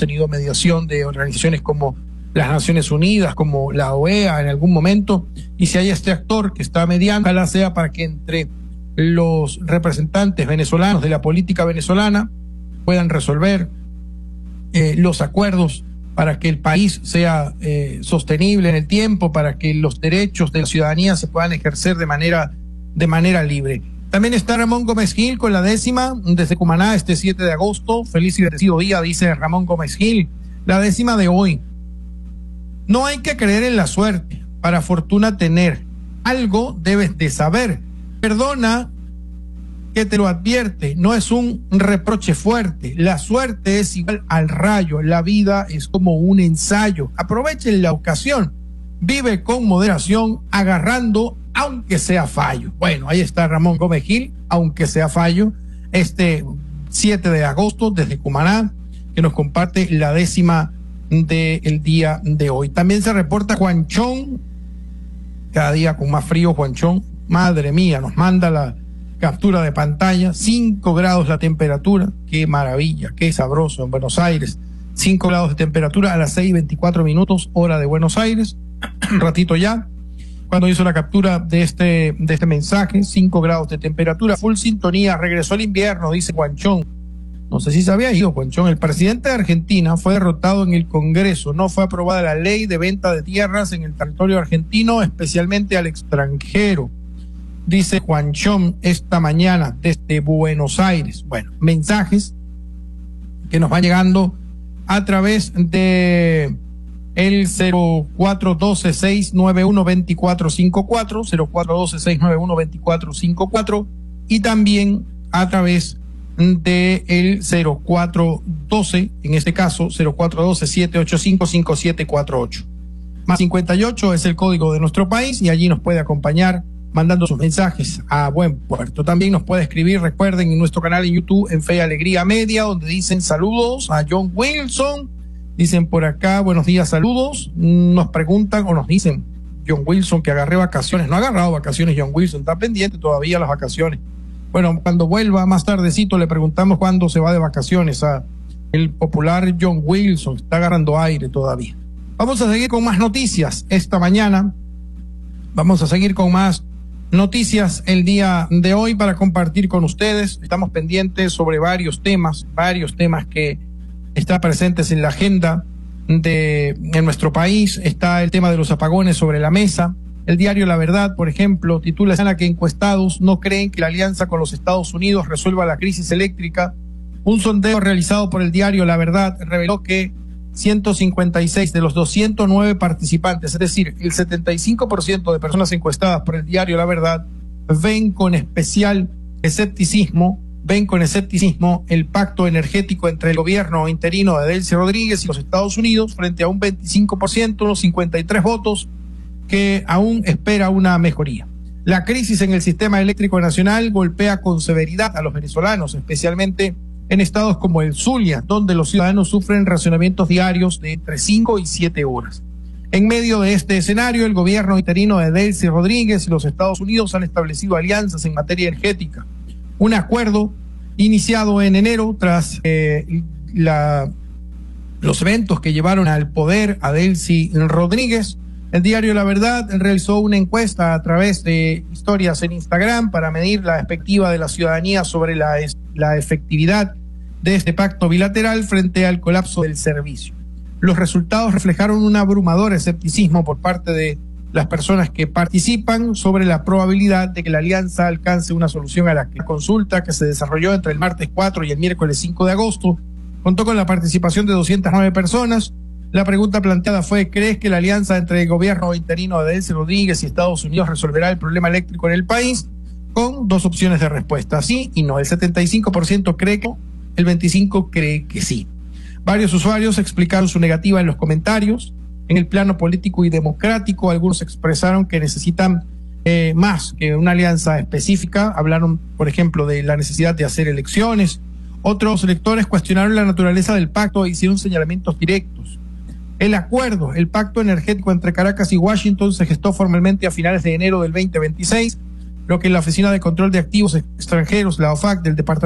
tenido mediación de organizaciones como las Naciones Unidas, como la OEA en algún momento, y si hay este actor que está mediando, ojalá sea para que entre los representantes venezolanos de la política venezolana puedan resolver los acuerdos para que el país sea sostenible en el tiempo, para que los derechos de la ciudadanía se puedan ejercer de manera libre. También está Ramón Gómez Gil con la 10ª desde Cumaná este 7 de agosto. Feliz y bendecido día, dice Ramón Gómez Gil. La 10ª de hoy. No hay que creer en la suerte, para fortuna tener. Algo debes de saber. Perdona que te lo advierte, no es un reproche fuerte. La suerte es igual al rayo, la vida es como un ensayo. Aprovechen la ocasión, vive con moderación, agarrando aunque sea fallo. Bueno, ahí está Ramón Gómez Gil, aunque sea fallo, este 7 de agosto desde Cumaná, que nos comparte la 10ª del día de hoy. También se reporta Juanchón, cada día con más frío Juanchón, madre mía, nos manda la captura de pantalla, 5 grados la temperatura, qué maravilla, qué sabroso en Buenos Aires, 5 grados de temperatura a las 6:24 hora de Buenos Aires, un ratito ya, cuando hizo la captura de este mensaje, 5 grados de temperatura, full sintonía, regresó el invierno, dice Juanchón. No sé si se había ido, Juanchón. El presidente de Argentina fue derrotado en el Congreso. No fue aprobada la ley de venta de tierras en el territorio argentino, especialmente al extranjero, dice Juanchón esta mañana desde Buenos Aires. Bueno, mensajes que nos van llegando a través de el 0412-691-2454, 0412-691-2454, y también a través de el 0412, en este caso 0412-785-5748. Más 58 es el código de nuestro país y allí nos puede acompañar mandando sus mensajes a buen puerto. También nos puede escribir, recuerden, en nuestro canal en YouTube, en Fe y Alegría Media, donde dicen saludos a John Wilson. Dicen por acá, buenos días, saludos. Nos preguntan o nos dicen, John Wilson, que agarré vacaciones. No ha agarrado vacaciones John Wilson, está pendiente todavía las vacaciones. Bueno, cuando vuelva más tardecito le preguntamos cuándo se va de vacaciones a el popular John Wilson. Está agarrando aire todavía. Vamos a seguir con más noticias esta mañana. Vamos a seguir con más noticias el día de hoy para compartir con ustedes. Estamos pendientes sobre varios temas que están presentes en la agenda en nuestro país. Está el tema de los apagones sobre la mesa. El diario La Verdad, por ejemplo, titula que encuestados no creen que la alianza con los Estados Unidos resuelva la crisis eléctrica. Un sondeo realizado por el diario La Verdad reveló que 156 de los 209 participantes, es decir, el 75% de personas encuestadas por el diario La Verdad, ven con escepticismo el pacto energético entre el gobierno interino de Delcy Rodríguez y los Estados Unidos, frente a un 25%, unos 53 votos, que aún espera una mejoría. La crisis en el sistema eléctrico nacional golpea con severidad a los venezolanos, especialmente en estados como el Zulia, donde los ciudadanos sufren racionamientos diarios de entre 5 y 7 horas. En medio de este escenario, el gobierno interino de Delcy Rodríguez y los Estados Unidos han establecido alianzas en materia energética. Un acuerdo iniciado en enero tras los eventos que llevaron al poder a Delcy Rodríguez. El diario La Verdad realizó una encuesta a través de historias en Instagram para medir la perspectiva de la ciudadanía sobre la efectividad de este pacto bilateral frente al colapso del servicio. Los resultados reflejaron un abrumador escepticismo por parte de las personas que participan sobre la probabilidad de que la alianza alcance una solución a la consulta que se desarrolló entre el martes 4 y el miércoles 5 de agosto. Contó con la participación de 209 personas. La pregunta planteada fue: ¿crees que la alianza entre el gobierno interino de Delcy Rodríguez y Estados Unidos resolverá el problema eléctrico en el país? Con 2 opciones de respuesta, sí y no. El 75% cree que no, el 25% cree que sí. Varios usuarios explicaron su negativa en los comentarios. En el plano político y democrático, algunos expresaron que necesitan más que una alianza específica. Hablaron, por ejemplo, de la necesidad de hacer elecciones. Otros lectores cuestionaron la naturaleza del pacto e hicieron señalamientos directos. El acuerdo, el pacto energético entre Caracas y Washington, se gestó formalmente a finales de enero del 2026, lo que la Oficina de Control de Activos Extranjeros, la OFAC, del Departamento